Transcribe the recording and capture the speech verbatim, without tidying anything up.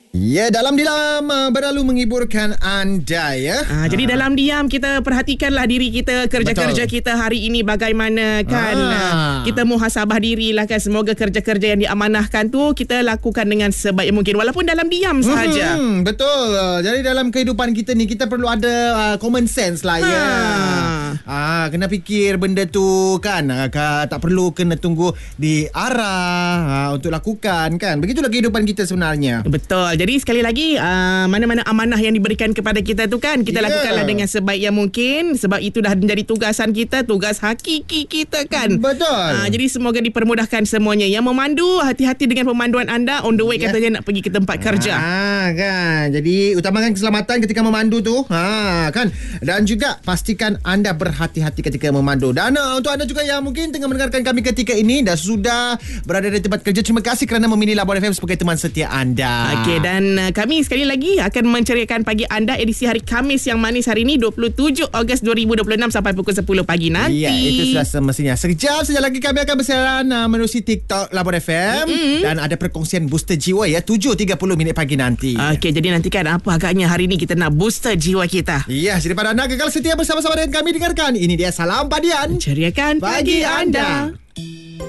Ya, dalam diam uh, berlalu menghiburkan anda ya. Ah, ha. Jadi dalam diam kita perhatikanlah diri kita, kerja-kerja kita hari ini bagaimana kan. Ah. Kita muhasabah dirilah kan. Semoga kerja-kerja yang diamanahkan tu kita lakukan dengan sebaik mungkin walaupun dalam diam sahaja. Hmm, betul. Jadi dalam kehidupan kita ni kita perlu ada uh, common sense lah ha. ya. Ah, kena fikir benda tu kan. Uh, tak perlu kena tunggu diarah uh, untuk lakukan kan. Begitulah kehidupan kita sebenarnya. Betul. Jadi sekali lagi uh, mana-mana amanah yang diberikan kepada kita tu kan kita yeah. lakukanlah dengan sebaik yang mungkin sebab itu dah menjadi tugasan kita, tugas hakiki kita kan. Betul. Uh, jadi semoga dipermudahkan semuanya. Yang memandu hati-hati dengan pemanduan anda on the way yeah. katanya nak pergi ke tempat kerja. Ah kan. Jadi utamakan keselamatan ketika memandu tu. Ha kan. Dan juga pastikan anda berhati-hati ketika memandu. Dan uh, untuk anda juga yang mungkin tengah mendengarkan kami ketika ini dan sudah berada di tempat kerja, terima kasih kerana memilih Labuan F M sebagai teman setia anda. Okey, dan uh, kami sekali lagi akan menceriakan pagi anda edisi hari Khamis yang manis hari ini dua puluh tujuh Ogos dua ribu dua puluh enam sampai pukul sepuluh pagi nanti. Ya, itu sudah semestinya. Sekejap saja lagi kami akan bersiaran uh, menerusi TikTok Labuan F M mm-hmm. dan ada perkongsian booster jiwa ya tujuh tiga puluh minit pagi nanti. Okey, jadi nantikan apa agaknya hari ini kita nak booster jiwa kita. Ya, jadi pada anda kekal setia bersama-sama dengan kami dengarkan. Ini dia Salam Padian. Ceriakan pagi, pagi anda. anda.